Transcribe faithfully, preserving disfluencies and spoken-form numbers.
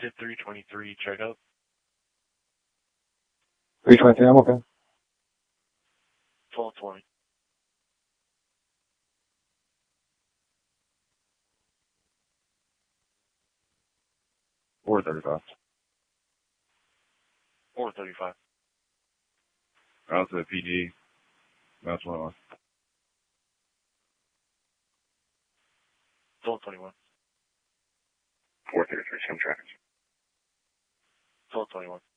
Did three twenty-three check out? three twenty-three, I'm okay. twelve twenty. four thirty-five. four thirty-five. Out to the P D. That's what I want. twelve twenty-one. four thirty-three, same traffic. twelve twenty-one.